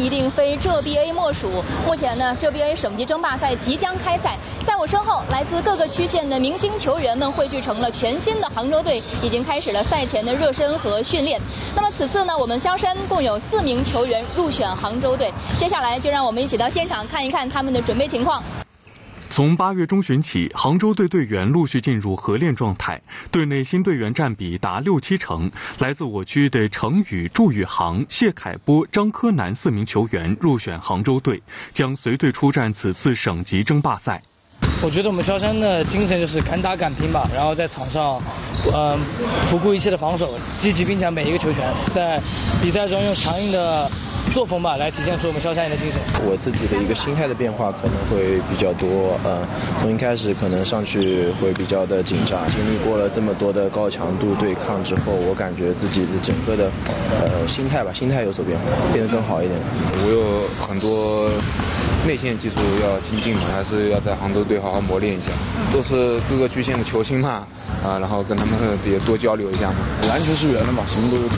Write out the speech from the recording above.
一定非浙 BA 莫属。目前呢，浙 BA 省级争霸赛即将开赛，在我身后，来自各个区县的明星球员们汇聚成了全新的杭州队，已经开始了赛前的热身和训练。那么此次呢，我们萧山共有4名球员入选杭州队，接下来就让我们一起到现场看一看他们的准备情况。 从8月中旬起，杭州队队员陆续进入合练状态，队内新队员占比达6-7成。来自我区的程宇、祝宇航、谢凯波、张柯南4名球员入选杭州队，将随队出战此次省级争霸赛。 我觉得我们萧山的精神就是敢打敢拼吧，然后在场上，不顾一切的防守，积极并抢每一个球权，在比赛中用强硬的作风吧来体现出我们萧山人的精神。 我自己的一个心态的变化可能会比较多，从一开始可能上去会比较的紧张，经历过了这么多的高强度对抗之后，我感觉自己的整个的心态有所变化，变得更好一点。 我有很多内线技术要精进嘛，还是要在杭州队好好磨练一下。都是各个区县的球星嘛，然后跟他们也多交流一下嘛。 篮球是圆的嘛，什么都有。